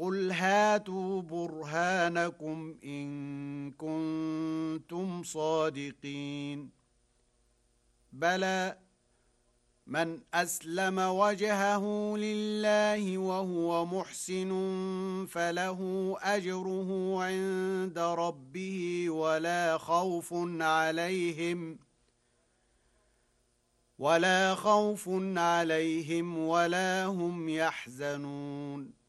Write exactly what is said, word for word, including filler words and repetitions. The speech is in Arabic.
قل هاتوا برهانكم إن كنتم صادقين بلى من أسلم وجهه لله وهو محسن فله أجره عند ربه ولا خوف عليهم ولا خوف عليهم ولا هم يحزنون